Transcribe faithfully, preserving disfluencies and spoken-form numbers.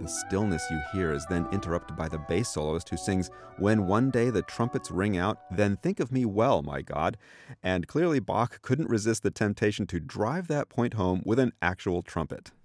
The stillness you hear is then interrupted by the bass soloist who sings, "When one day the trumpets ring out, then think of me well, my God." And clearly Bach couldn't resist the temptation to drive that point home with an actual trumpet.